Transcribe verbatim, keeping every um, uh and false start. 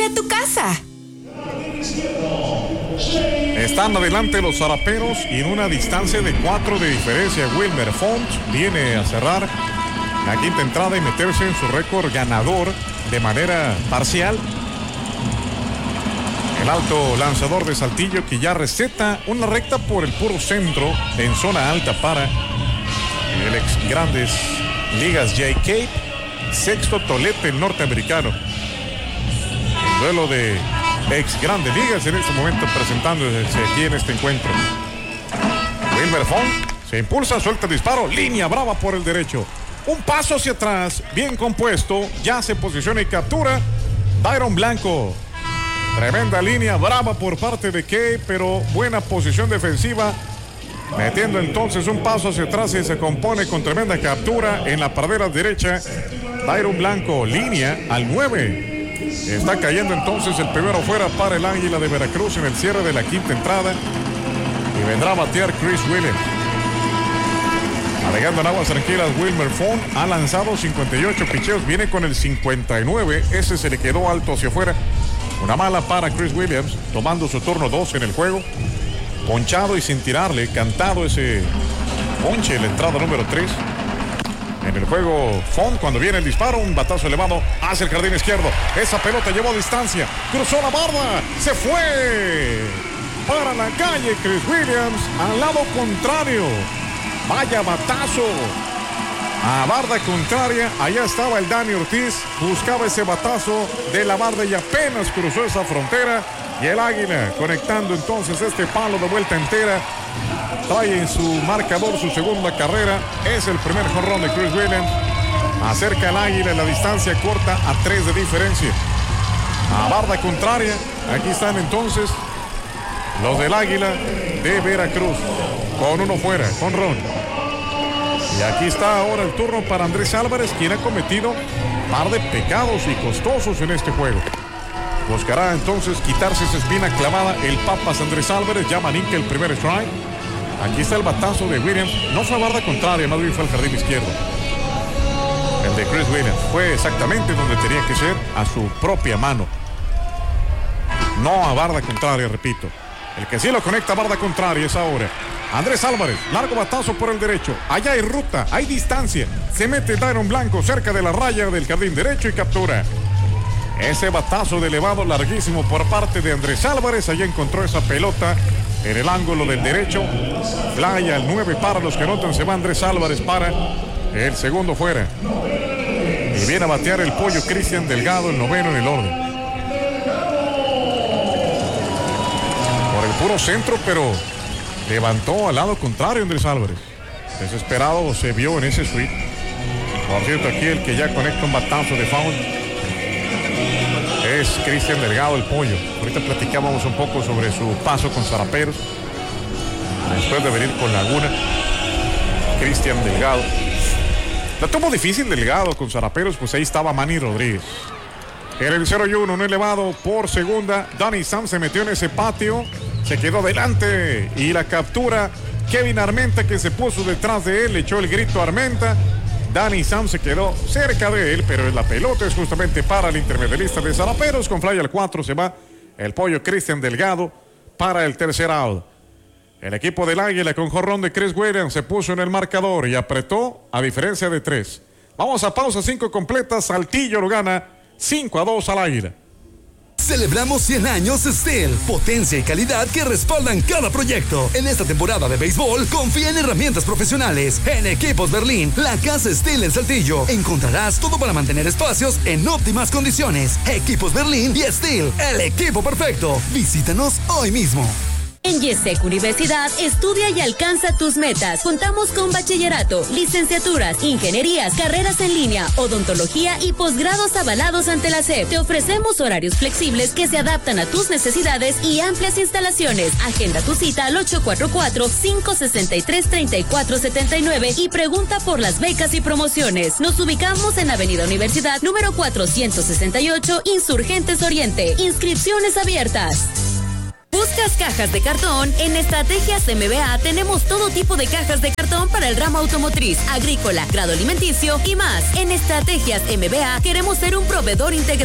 Huele a tu casa. Están adelante los zaraperos y en una distancia de cuatro de diferencia. Wilmer Font viene a cerrar la quinta entrada y meterse en su récord ganador de manera parcial. El alto lanzador de Saltillo que ya receta una recta por el puro centro en zona alta para el ex Grandes Ligas Jay Cape, sexto tolete el norteamericano. El duelo de ex Grandes Ligas en este momento presentándose aquí en este encuentro. Wilmer Font se impulsa, suelta el disparo, línea brava por el derecho. Un paso hacia atrás, bien compuesto, ya se posiciona y captura Dairon Blanco. Tremenda línea brava por parte de Kay, pero buena posición defensiva, metiendo entonces un paso hacia atrás y se compone con tremenda captura en la pradera derecha. Dairon Blanco, línea al nueve. Está cayendo entonces el primero fuera para el Águila de Veracruz en el cierre de la quinta entrada. Y vendrá a batear Chris Williams. Navegando en aguas tranquilas, Wilmer Font ha lanzado cincuenta y ocho picheos, viene con el cincuenta y nueve. Ese se le quedó alto hacia afuera. Una mala para Chris Williams, tomando su turno dos en el juego. Ponchado y sin tirarle, cantado ese ponche en la entrada número tres. En el juego, Font, cuando viene el disparo, un batazo elevado hacia el jardín izquierdo. Esa pelota llevó distancia, cruzó la barda, se fue para la calle Chris Williams, al lado contrario. Vaya batazo a barda contraria. Allá estaba el Dani Ortiz, buscaba ese batazo de la barda y apenas cruzó esa frontera. Y el Águila conectando entonces este palo de vuelta entera. Trae en su marcador su segunda carrera. Es el primer jonrón de Chris Williams. Acerca el Águila en la distancia corta a tres de diferencia. A barda contraria. Aquí están entonces los del Águila de Veracruz. Con uno fuera, jonrón. Y aquí está ahora el turno para Andrés Álvarez, quien ha cometido un par de pecados y costosos en este juego. Buscará entonces quitarse esa espina clavada el Papas Andrés Álvarez. Llama Ninke el primer strike. Aquí está el batazo de Williams. No fue a barda contraria, más bien fue al jardín izquierdo. El de Chris Williams fue exactamente donde tenía que ser, a su propia mano. No a barda contraria, repito. El que sí lo conecta a barda contraria es ahora Andrés Álvarez. Largo batazo por el derecho. Allá hay ruta, hay distancia. Se mete Dairon Blanco cerca de la raya del jardín derecho y captura. Ese batazo de elevado larguísimo por parte de Andrés Álvarez. Allá encontró esa pelota en el ángulo del derecho. Fly al nueve para los que notan. Se va Andrés Álvarez para el segundo fuera. Y viene a batear el pollo Cristian Delgado, el noveno en el orden. Por el puro centro, pero levantó al lado contrario Andrés Álvarez. Desesperado se vio en ese swing. Por cierto, aquí el que ya conecta un batazo de foul es Cristian Delgado, el pollo. Ahorita platicábamos un poco sobre su paso con Zaraperos, después de venir con Laguna. Cristian Delgado la tuvo difícil Delgado con Zaraperos, pues ahí estaba Manny Rodríguez. En el cero y uno, un elevado por segunda. Danny Sam se metió en ese patio, se quedó adelante y la captura Kevin Armenta, que se puso detrás de él, le echó el grito a Armenta. Danny Sam se quedó cerca de él, pero la pelota es justamente para el intermedialista de Zaraperos. Con fly al cuatro se va el pollo Cristian Delgado para el tercer out. El equipo del Águila con jonrón de Chris Williams se puso en el marcador y apretó a diferencia de tres. Vamos a pausa, cinco completas. Saltillo lo gana cinco a dos al Águila. Celebramos cien años Steel, potencia y calidad que respaldan cada proyecto. En esta temporada de béisbol, confía en herramientas profesionales. En Equipos Berlín, la casa Steel en Saltillo. Encontrarás todo para mantener espacios en óptimas condiciones. Equipos Berlín y Steel, el equipo perfecto. Visítanos hoy mismo. En Yesec Universidad, estudia y alcanza tus metas. Contamos con bachillerato, licenciaturas, ingenierías, carreras en línea, odontología y posgrados avalados ante la S E P. Te ofrecemos horarios flexibles que se adaptan a tus necesidades y amplias instalaciones. Agenda tu cita al ocho cuatro cuatro, cinco seis tres, tres cuatro siete nueve y pregunta por las becas y promociones. Nos ubicamos en Avenida Universidad, número cuatrocientos sesenta y ocho, Insurgentes Oriente. Inscripciones abiertas. ¿Buscas cajas de cartón? En Estrategias M B A tenemos todo tipo de cajas de cartón para el ramo automotriz, agrícola, grado alimenticio y más. En Estrategias M B A queremos ser un proveedor integral